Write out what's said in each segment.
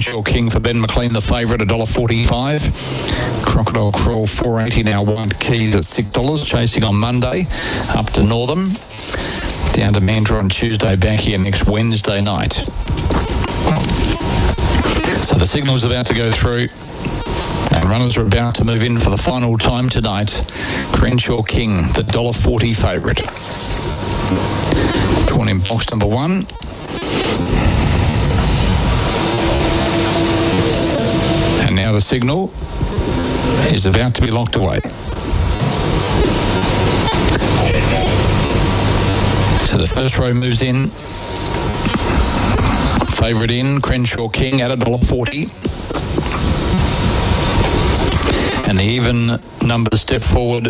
Crenshaw King for Ben McLean, the favourite, $1.45. Crocodile Crawl, $4.80 now. White Keys at $6. Chasing on Monday, up to Northam. Down to Mandurah on Tuesday, back here next Wednesday night. So the signal's about to go through. And runners are about to move in for the final time tonight. Crenshaw King, the $1.40 favourite. Drawn in box number 1. And now the signal is about to be locked away. So the first row moves in. Favourite in, Crenshaw King at $1.40. And the even numbers step forward.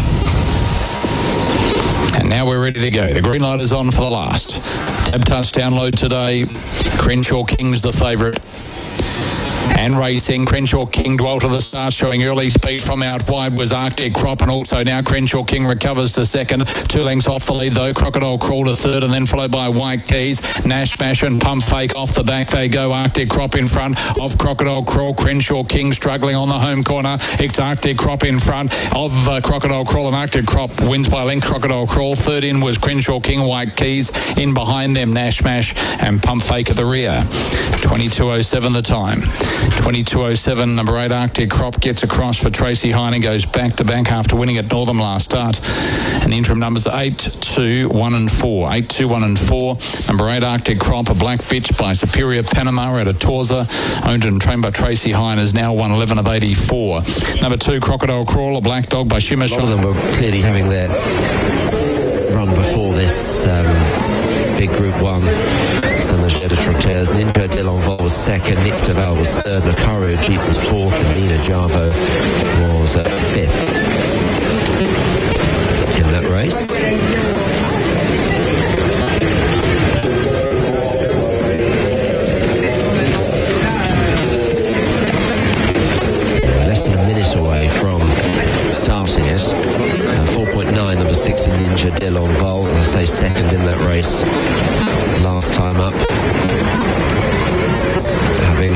And now we're ready to go. The green light is on for the last. Tab touch download today. Crenshaw King's the favourite. And racing, Crenshaw King dwell to the start, showing early speed from out wide was Arctic Crop, and also now Crenshaw King recovers to second. 2 lengths off the lead though. Crocodile Crawl to third, and then followed by White Keys. Nash Smash and Pump Fake off the back they go. Arctic Crop in front of Crocodile Crawl. Crenshaw King struggling on the home corner. It's Arctic Crop in front of Crocodile Crawl, and Arctic Crop wins by length. Crocodile Crawl. Third in was Crenshaw King. White Keys in behind them. Nash Smash and Pump Fake at the rear. 22.07 the time. 22.07, number 8 Arctic Crop gets across for Tracy Hine, goes back to back after winning at Northam last start. And the interim numbers 8, 2, 1 and 4. 8, 2, 1 and 4. Number 8 Arctic Crop, a black bitch by Superior Panama out of Torza, owned and trained by Tracy Hine, is now 111 of 84. Number 2 Crocodile Crawl, a black dog by Shimmer Shine. A lot of them were clearly having their run before this big Group 1. Saint-Leger de Trotters. Ninja de l'Envol was second, Nix de Val was third, Macario Jeep was fourth, and Nina Javo was fifth in that race. Less than a minute away from starting it. 4.9, number 60 Ninja de l'Envol, as I say, second in that race last time up, having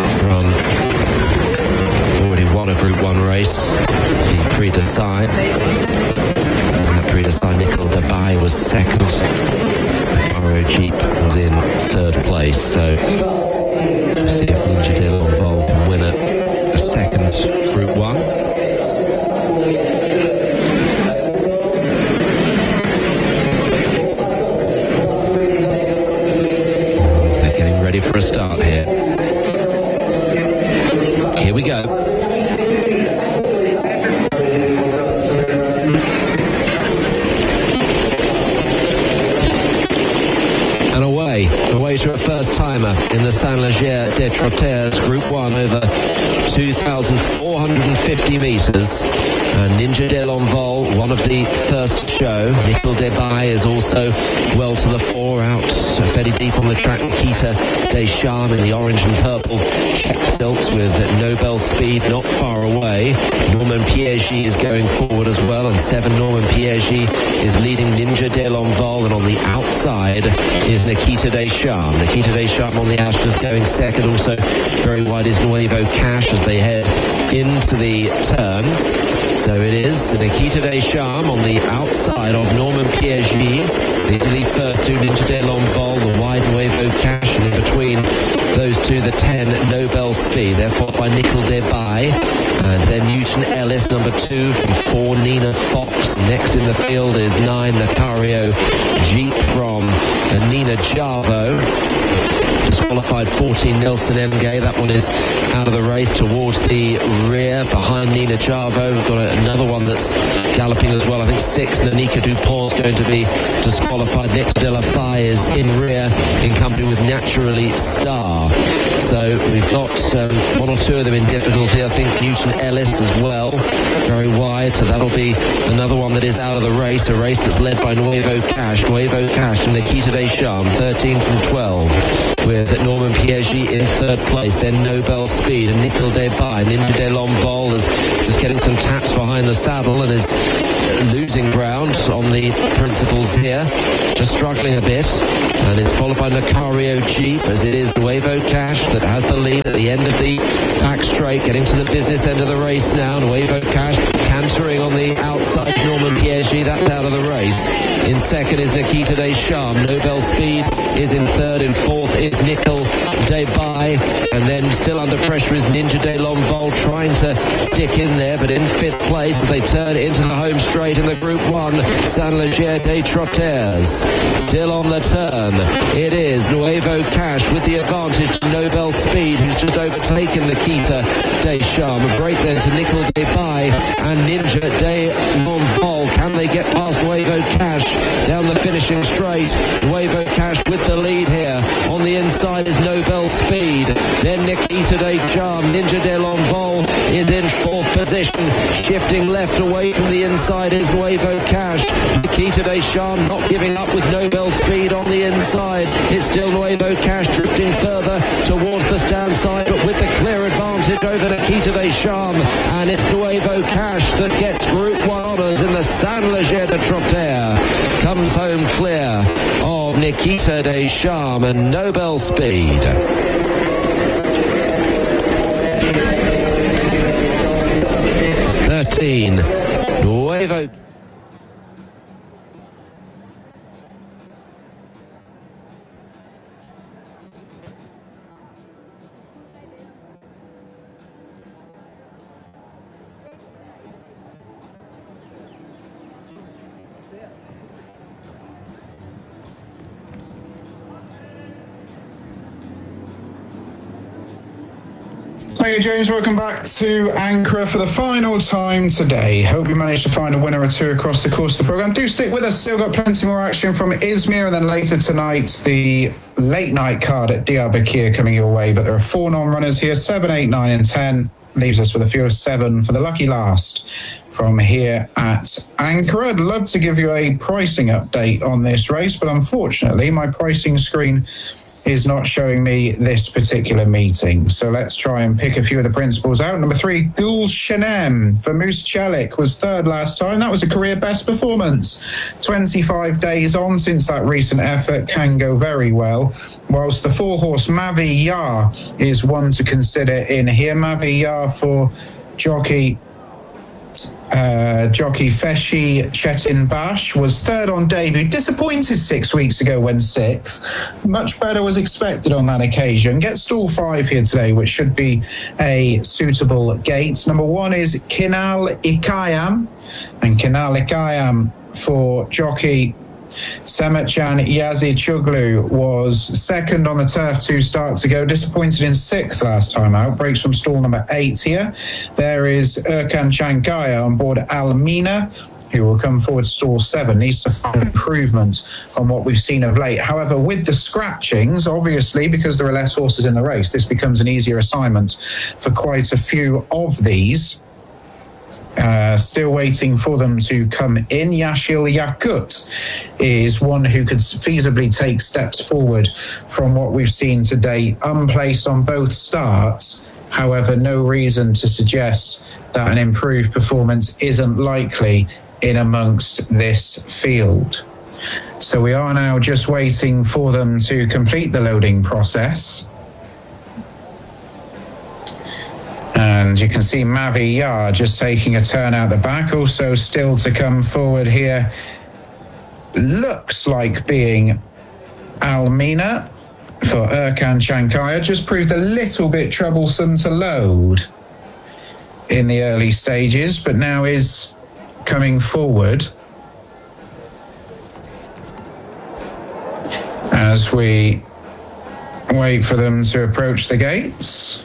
already won a Group 1 race, the Prix de Sai. That Prix de Sai, Nickel de Bay was second. Macario Jeep was in third place, so we'll see if Ninja de l'Envol can win a second Group 1. Ready for a start here. Here we go. And away to a first timer in the Saint-Leger des Trotters Group 1 over 2,450 metres. And Ninja de l'Envol, one of the first show. Nickel de Bay is also well to the fore, out fairly deep on the track. Nikita Deschamps in the orange and purple check silks with Nobel Speed not far away. Norman Piégé is going forward as well, and 7 Norman Piégé is leading Ninja de l'Envol, and on the outside is Nikita Deschamps. Nikita Deschamps on the outskirts going second. Also very wide is Nuevo Cash as they head into the turn. So it is Nikita Deschamps on the outside of Norman Piégé. These are the first two, Ninja de l'Envol, the wide Nuevo Cash, and in between those two, the 10 Nobel Speed. They're followed by Nickel de Bay, and then Newton Ellis, number 2 from 4, Nina Fox. Next in the field is 9, Macario Jeep from Nina Javo. Disqualified 14, Nelson Mgay. That one is out of the race towards the rear behind Nina Javo. We've got another one that's galloping as well. I think 6, Nanika Dupont is going to be disqualified. Next, De La Faye is in rear in company with Naturally Star. So we've got 1 or 2 of them in difficulty. I think Newton Ellis as well, very wide. So that'll be another one that is out of the race. A race that's led by Nuevo Cash. Nuevo Cash and Nikita Deschamps, 13 from 12. with Norman Pieggi in third place. Then Nobel Speed and Nickel Debye. Ninja de L'Envol is just getting some taps behind the saddle and is losing ground on the principles here, just struggling a bit, and is followed by Lucario Jeep, as it is Nuevo Cash that has the lead at the end of the back straight, getting to the business end of the race now. Nuevo Cash cantering on the outside. Norman Pieggi, that's out of the race. In second is Nikita Deschamps. Nobel Speed is in third. In fourth is Nickel Debye, and then still under pressure is Ninja de L'Envol, trying to stick in there, but in fifth place as they turn into the home straight in the Group 1, Saint-Léger des Trotters. Still on the turn, it is Nuevo Cash with the advantage to Nobel Speed, who's just overtaken Nikita Deschamps. A break then to Nickel Debye and Ninja de L'Envol. Can they get past Nuevo Cash down the finishing straight? Nuevo Cash with the lead here. On the inside is Nobel Speed. Then Nikita Deschamps. Ninja de L'Envol is in fourth position. Shifting left away from the inside is Nuevo Cash. Nikita Deschamps not giving up with Nobel Speed on the inside. It's still Nuevo Cash drifting further towards the stand side, but with the clear advantage over Nikita Deschamps. And it's Nuevo Cash that gets Group 1 honours in the Saint-Léger des Trotters. Comes home clear of Nikita Deschamps and Nobel Speed. 13. Nuevo. Hey James, welcome back to Ankara for the final time today. Hope you managed to find a winner or two across the course of the programme. Do stick with us, still got plenty more action from Izmir, and then later tonight the late night card at Diyarbakir coming your way. But there are 4 non-runners here, 7, 8, 9 and 10. Leaves us with a field of 7 for the lucky last from here at Ankara. I'd love to give you a pricing update on this race, but unfortunately my pricing screen is not showing me this particular meeting. So let's try and pick a few of the principles out. Number 3, Gulshanem for Moose Chelik was third last time. That was a career best performance. 25 days on since that recent effort, can go very well. Whilst the 4-horse Mavi Yar is one to consider in here. Mavi Yar for jockey Feshi Chetin Bash was third on debut. Disappointed 6 weeks ago when 6th. Much better was expected on that occasion. Gets stall 5 here today, which should be a suitable gate. Number 1 is Kinal Ikayam. And Kinal Ikayam for jockey Semetcan Yazicoglu was second on the turf 2 starts ago. Disappointed in 6th last time out. Breaks from stall number 8 here. There is Erkan Chankaya on board Almina, who will come forward to stall 7. Needs to find improvement on what we've seen of late. However, with the scratchings, obviously, because there are less horses in the race, this becomes an easier assignment for quite a few of these. Still waiting for them to come in. Yashil Yakut is one who could feasibly take steps forward from what we've seen today, unplaced on both starts. However, no reason to suggest that an improved performance isn't likely in amongst this field. So we are now just waiting for them to complete the loading process. And you can see Mavi Yar just taking a turn out the back. Also still to come forward here, looks like being Almina for Erkan Chankaya. Just proved a little bit troublesome to load in the early stages, but now is coming forward as we wait for them to approach the gates.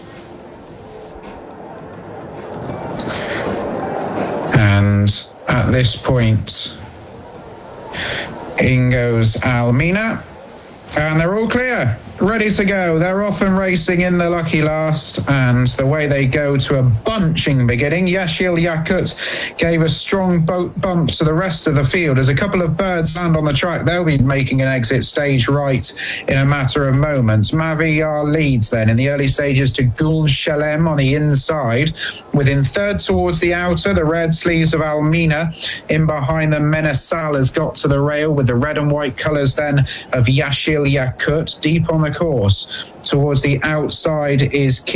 And at this point, in goes Almina, and they're all clear. ready to go. They're off and racing in the lucky last, and the way they go to a bunching beginning. Yashil Yakut gave a strong bump to the rest of the field. As a couple of birds land on the track, they'll be making an exit stage right in a matter of moments. Maviyar leads then in the early stages to Gul Shalem on the inside. Within third towards the outer, the red sleeves of Almina. In behind them, Menasal has got to the rail with the red and white colours then of Yashil Yakut deep on the course. Towards the outside is